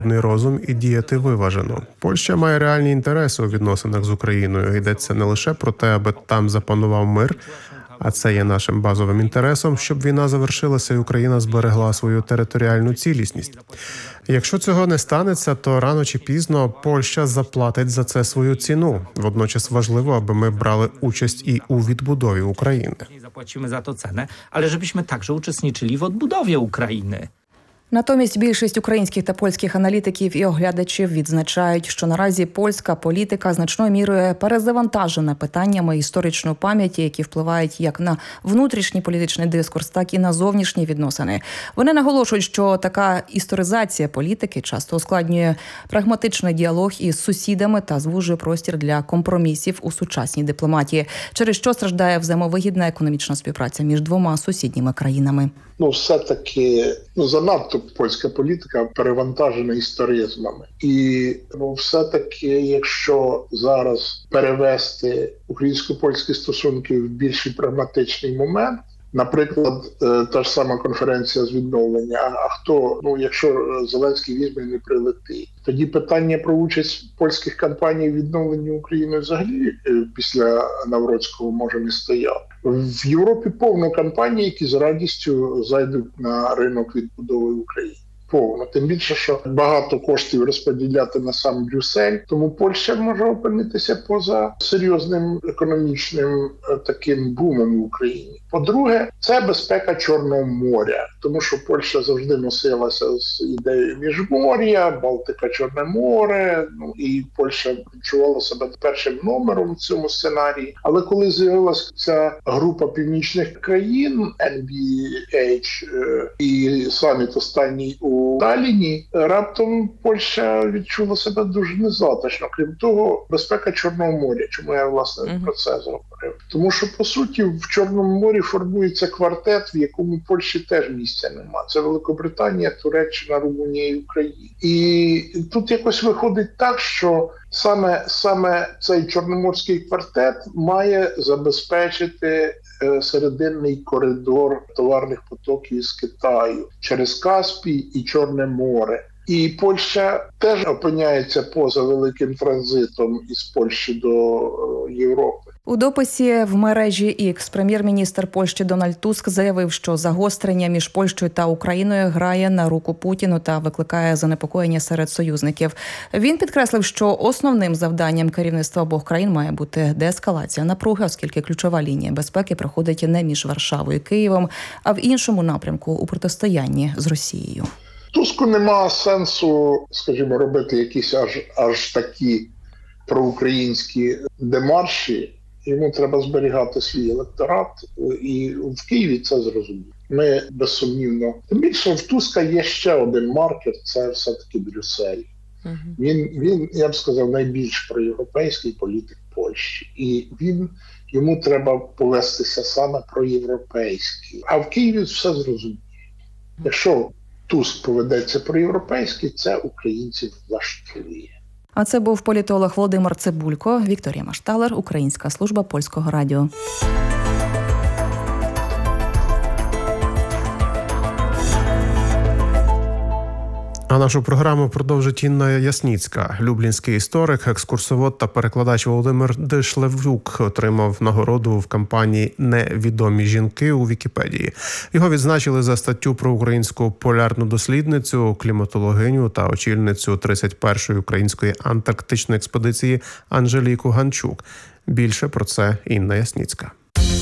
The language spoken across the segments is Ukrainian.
розум і діяти виважено. Польща має реальні інтереси у відносинах з Україною. Йдеться не лише про те, аби там запанував мир, а це є нашим базовим інтересом, щоб війна завершилася і Україна зберегла свою територіальну цілісність. Якщо цього не станеться, то рано чи пізно Польща заплатить за це свою ціну. Водночас важливо, аби ми брали участь і у відбудові України. Zapłacimy za to cenę, ale żebyśmy także uczestniczyli w odbudowie Ukrainy. Натомість більшість українських та польських аналітиків і оглядачів відзначають, що наразі польська політика значною мірою перезавантажена питаннями історичної пам'яті, які впливають як на внутрішній політичний дискурс, так і на зовнішні відносини. Вони наголошують, що така історизація політики часто ускладнює прагматичний діалог із сусідами та звужує простір для компромісів у сучасній дипломатії, через що страждає взаємовигідна економічна співпраця між двома сусідніми країнами. Все-таки занадто польська політика перевантажена історизмами. І все-таки, якщо зараз перевести українсько-польські стосунки в більш прагматичний момент, наприклад, та ж сама конференція з відновлення, а хто, якщо Зеленський візьме і не прилетить, тоді питання про участь польських кампаній в відновленні України взагалі після Навроцького може не стояти. В Європі повно кампаній, які з радістю зайдуть на ринок відбудови України. Повно. Тим більше, що багато коштів розподіляти на сам Брюссель, тому Польща може опинитися поза серйозним економічним таким бумом в Україні. По-друге, це безпека Чорного моря, тому що Польща завжди носилася з ідеєю міжмор'я, Балтика, Чорне море, і Польща відчувала себе першим номером в цьому сценарії. Але коли з'явилася ця група північних країн, NBH і саміт останній у Талліні, раптом Польща відчула себе дуже незатишно. Крім того, безпека Чорного моря. Чому я, власне, про це говорив? Тому що, по суті, в Чорному морі формується квартет, в якому Польщі теж місця нема. Це Великобританія, Туреччина, Румунія і Україна. І тут якось виходить так, що саме цей Чорноморський квартет має забезпечити серединний коридор товарних потоків із Китаю через Каспій і Чорне море. І Польща теж опиняється поза великим транзитом із Польщі до Європи. У дописі в мережі X прем'єр-міністр Польщі Дональд Туск заявив, що загострення між Польщею та Україною грає на руку Путіну та викликає занепокоєння серед союзників. Він підкреслив, що основним завданням керівництва обох країн має бути деескалація напруги, оскільки ключова лінія безпеки проходить не між Варшавою і Києвом, а в іншому напрямку у протистоянні з Росією. Туску нема сенсу, скажімо, робити якісь аж такі проукраїнські демарші. Йому треба зберігати свій електорат, і в Києві це зрозуміло. Ми безсумнівно. Тим більше в Туска є ще один маркер – це все-таки Брюссель. Він, я б сказав, найбільш проєвропейський політик Польщі. І йому треба повестися саме проєвропейський. А в Києві все зрозуміло. Якщо Туск поведеться проєвропейський, це українців влаштує. А це був політолог Володимир Цибулько, Вікторія Машталер, Українська служба Польського радіо. А нашу програму продовжить Інна Ясніцька. Люблінський історик, екскурсовод та перекладач Володимир Дишлевюк отримав нагороду в кампанії «Невідомі жінки» у Вікіпедії. Його відзначили за статтю про українську полярну дослідницю, кліматологиню та очільницю 31-ї української антарктичної експедиції Анжеліку Ганчук. Більше про це Інна Ясніцька.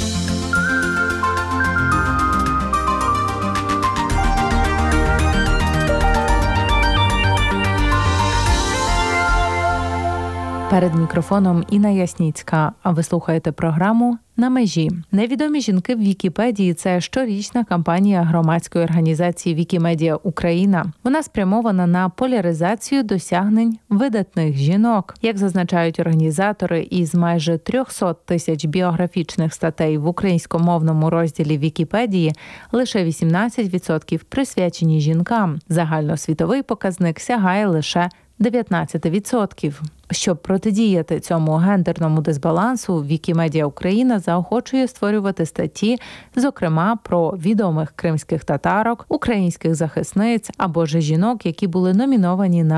Перед мікрофоном Інна Ясніцька, а ви слухаєте програму «На межі». Невідомі жінки в Вікіпедії – це щорічна кампанія громадської організації «Вікімедія Україна». Вона спрямована на поляризацію досягнень видатних жінок. Як зазначають організатори, із майже 300 тисяч біографічних статей в українськомовному розділі Вікіпедії лише 18% присвячені жінкам. Загальносвітовий показник сягає лише 19%. Щоб протидіяти цьому гендерному дисбалансу, Вікімедіа Україна заохочує створювати статті, зокрема про відомих кримських татарок, українських захисниць або ж жінок, які були номіновані на